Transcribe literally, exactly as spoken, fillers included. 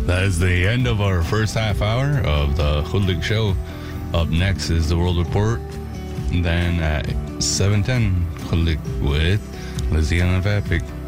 That is the end of our first half hour of the Hoodlick Show. Up next is the World Report. And then at seven ten, Hoodlick with Lizzie and Epic.